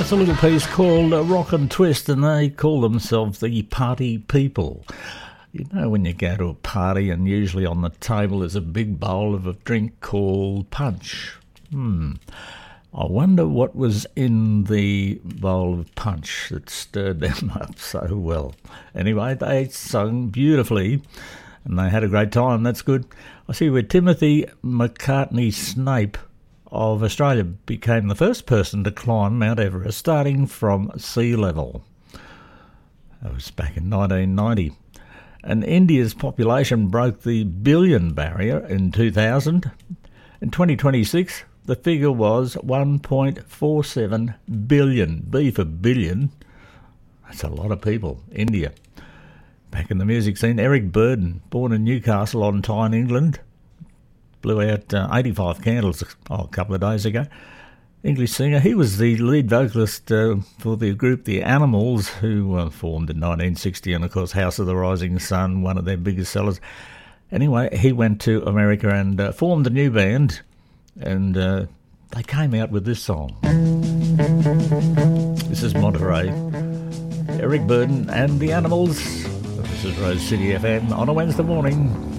That's a little piece called Rock and Twist, and they call themselves the Party People. You know, when you go to a party and usually on the table is a big bowl of a drink called punch. I wonder what was in the bowl of punch that stirred them up so well. Anyway, they sung beautifully and they had a great time. That's good. I see where Timothy McCartney Snape of Australia became the first person to climb Mount Everest starting from sea level. That was back in 1990. And India's population broke the billion barrier in 2000. In 2026, the figure was 1.47 billion. B for billion. That's a lot of people. India. Back in the music scene, Eric Burdon, born in Newcastle on Tyne, England, blew out 85 candles a couple of days ago. English singer. He was the lead vocalist for the group The Animals, who formed in 1960, and of course House of the Rising Sun, one of their biggest sellers. Anyway, he went to America and formed a new band, and they came out with this song. This is Monterey. Eric Burdon and The Animals. This is Rose City FM on a Wednesday morning.